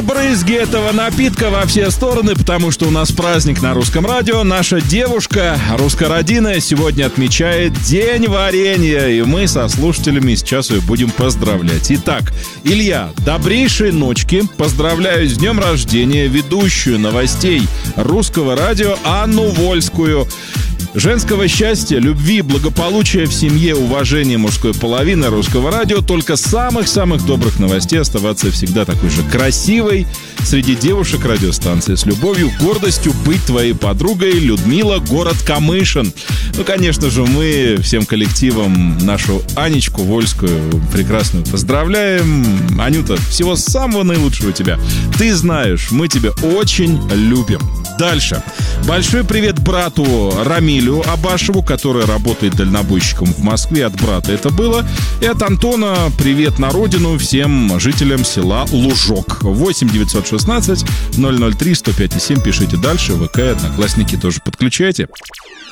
брызги этого напитка во все стороны, потому что у нас праздник на Русском радио. Наша девушка, русскородиная, сегодня отмечает День варенья, и мы со слушателями сейчас ее будем поздравлять. Итак, Илья, добрейшей ночки. Поздравляю с днем рождения ведущую новостей Русского радио Анну Вольскую. Женского счастья, любви, благополучия в семье, уважения мужской половины Русского радио, только самых-самых добрых новостей, оставаться всегда такой же красивой среди девушек радиостанции. С любовью, гордостью быть твоей подругой, Людмила, город Камышин. Ну, конечно же, мы всем коллективом нашу Анечку Вольскую прекрасную поздравляем. Анюта, всего самого наилучшего тебя. Ты знаешь, мы тебя очень любим. Дальше. Большой привет брату Рамилю Абашеву, который работает дальнобойщиком в Москве. От брата это было. И от Антона привет на родину всем жителям села Лужок. 8 916 003 105 7. Пишите дальше. ВК, Одноклассники тоже подключайте.